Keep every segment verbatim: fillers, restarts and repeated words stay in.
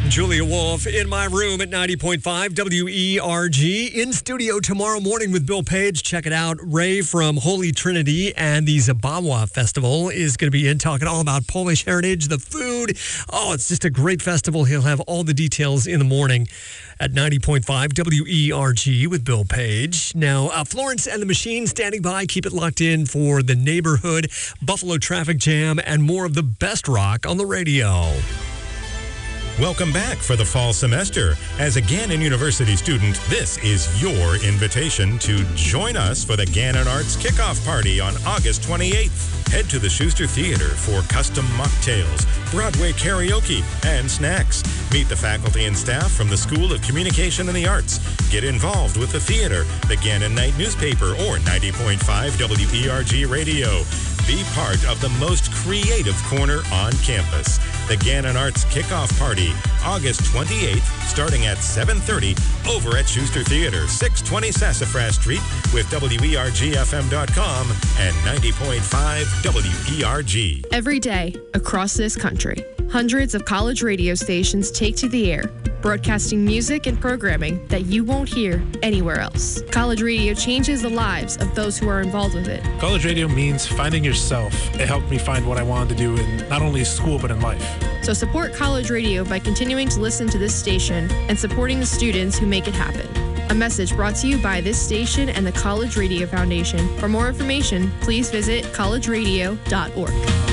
Julia Wolf in my room at ninety point five W E R G. In studio tomorrow morning with Bill Page. Check it out. Ray from Holy Trinity and the Zabawa Festival is going to be in talking all about Polish heritage, the food. Oh, it's just a great festival. He'll have all the details in the morning at ninety point five W E R G with Bill Page. Now, uh, Florence and the Machine standing by. Keep it locked in for the Neighborhood, Buffalo Traffic Jam, and more of the best rock on the radio. Welcome back for the fall semester. As a Gannon University student, this is your invitation to join us for the Gannon Arts Kickoff Party on August twenty-eighth. Head to the Schuster Theater for custom mocktails, Broadway karaoke, and snacks. Meet the faculty and staff from the School of Communication and the Arts. Get involved with the theater, the Gannon Night newspaper, or ninety point five W E R G radio. Be part of the most creative corner on campus. The Gannon Arts Kickoff Party, August twenty-eighth, starting at seven thirty, over at Schuster Theater, six twenty Sassafras Street, with W E R G F M dot com and ninety point five W E R G. Every day, across this country, hundreds of college radio stations take to the air, broadcasting music and programming that you won't hear anywhere else. College radio changes the lives of those who are involved with it. College radio means finding yourself. It helped me find what I wanted to do in not only school, but in life. So support college radio by continuing to listen to this station and supporting the students who make it happen. A message brought to you by this station and the College Radio Foundation. For more information, please visit college radio dot org.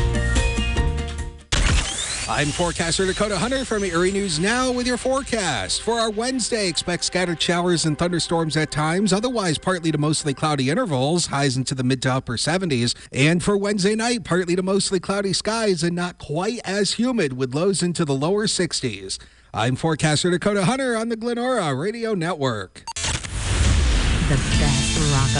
I'm forecaster Dakota Hunter from Erie News Now with your forecast. For our Wednesday, expect scattered showers and thunderstorms at times, otherwise partly to mostly cloudy intervals, highs into the mid to upper seventies. And for Wednesday night, partly to mostly cloudy skies and not quite as humid with lows into the lower sixties. I'm forecaster Dakota Hunter on the Glenora Radio Network. The best rock